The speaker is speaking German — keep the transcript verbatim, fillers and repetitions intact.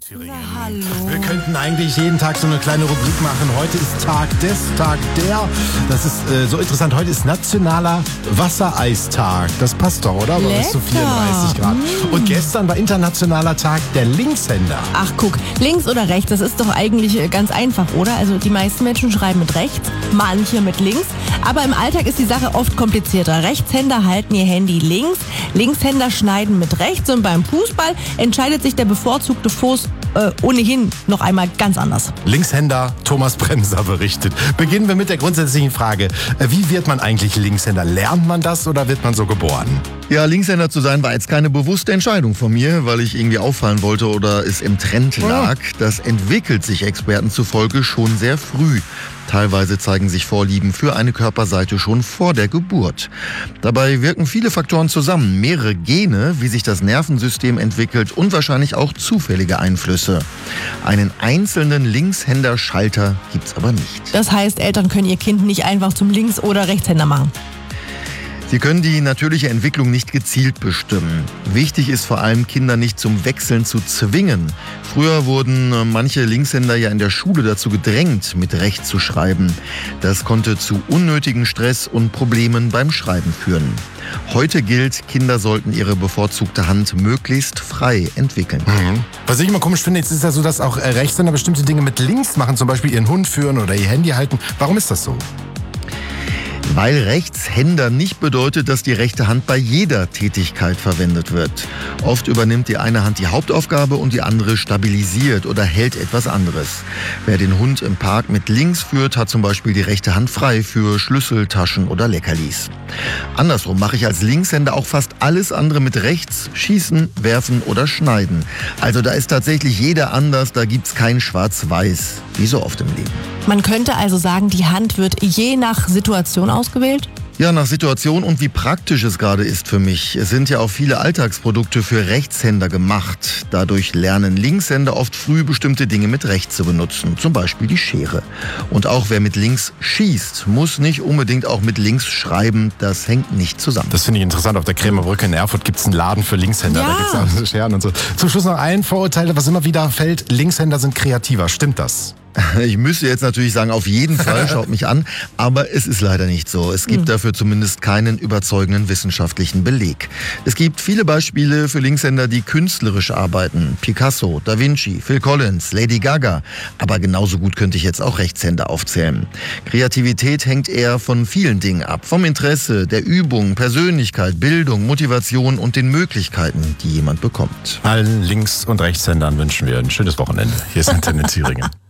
Thüringen. Na, hallo. Wir könnten eigentlich jeden Tag so eine kleine Rubrik machen. Heute ist Tag des, Tag der. Das ist äh, so interessant. Heute ist nationaler Wassereistag. Das passt doch, oder? Bei bis zu vierunddreißig Grad. Mm. Und gestern war internationaler Tag der Linkshänder. Ach guck, links oder rechts, das ist doch eigentlich ganz einfach, oder? Also die meisten Menschen schreiben mit rechts, manche mit links. Aber im Alltag ist die Sache oft komplizierter. Rechtshänder halten ihr Handy links, Linkshänder schneiden mit rechts und beim Fußball entscheidet sich der bevorzugte Fuß äh, ohnehin noch einmal ganz anders. Linkshänder Thomas Bremser berichtet. Beginnen wir mit der grundsätzlichen Frage. Wie wird man eigentlich Linkshänder? Lernt man das oder wird man so geboren? Ja, Linkshänder zu sein war jetzt keine bewusste Entscheidung von mir, weil ich irgendwie auffallen wollte oder es im Trend lag. Das entwickelt sich Experten zufolge schon sehr früh. Teilweise zeigen sich Vorlieben für eine Körperseite schon vor der Geburt. Dabei wirken viele Faktoren zusammen, mehrere Gene, wie sich das Nervensystem entwickelt und wahrscheinlich auch zufällige Einflüsse. Einen einzelnen Linkshänder-Schalter gibt's aber nicht. Das heißt, Eltern können ihr Kind nicht einfach zum Links- oder Rechtshänder machen. Sie können die natürliche Entwicklung nicht gezielt bestimmen. Wichtig ist vor allem, Kinder nicht zum Wechseln zu zwingen. Früher wurden manche Linkshänder ja in der Schule dazu gedrängt, mit rechts zu schreiben. Das konnte zu unnötigen Stress und Problemen beim Schreiben führen. Heute gilt, Kinder sollten ihre bevorzugte Hand möglichst frei entwickeln. Mhm. Was ich immer komisch finde, jetzt ist ja so, dass auch Rechtshänder bestimmte Dinge mit links machen, zum Beispiel ihren Hund führen oder ihr Handy halten. Warum ist das so? Weil Rechtshänder nicht bedeutet, dass die rechte Hand bei jeder Tätigkeit verwendet wird. Oft übernimmt die eine Hand die Hauptaufgabe und die andere stabilisiert oder hält etwas anderes. Wer den Hund im Park mit links führt, hat zum Beispiel die rechte Hand frei für Schlüssel, Taschen oder Leckerlis. Andersrum mache ich als Linkshänder auch fast alles andere mit rechts, schießen, werfen oder schneiden. Also da ist tatsächlich jeder anders, da gibt's kein Schwarz-Weiß, wie so oft im Leben. Man könnte also sagen, die Hand wird je nach Situation ausgewählt? Ja, nach Situation und wie praktisch es gerade ist für mich. Es sind ja auch viele Alltagsprodukte für Rechtshänder gemacht. Dadurch lernen Linkshänder oft früh bestimmte Dinge mit rechts zu benutzen. Zum Beispiel die Schere. Und auch wer mit links schießt, muss nicht unbedingt auch mit links schreiben. Das hängt nicht zusammen. Das finde ich interessant. Auf der Krämerbrücke in Erfurt gibt es einen Laden für Linkshänder. Ja. Da gibt es auch Scheren und so. Zum Schluss noch ein Vorurteil, was immer wieder fällt. Linkshänder sind kreativer. Stimmt das? Ich müsste jetzt natürlich sagen, auf jeden Fall, schaut mich an, aber es ist leider nicht so. Es gibt dafür zumindest keinen überzeugenden wissenschaftlichen Beleg. Es gibt viele Beispiele für Linkshänder, die künstlerisch arbeiten. Picasso, Da Vinci, Phil Collins, Lady Gaga. Aber genauso gut könnte ich jetzt auch Rechtshänder aufzählen. Kreativität hängt eher von vielen Dingen ab. Vom Interesse, der Übung, Persönlichkeit, Bildung, Motivation und den Möglichkeiten, die jemand bekommt. Allen Links- und Rechtshändern wünschen wir ein schönes Wochenende. Hier ist Antenne Thüringen.